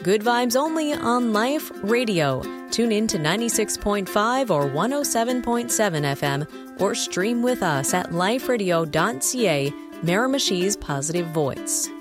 good vibes only on Life Radio. Tune in to 96.5 or 107.7 FM or stream with us at liferadio.ca, Miramichi's Positive Voice.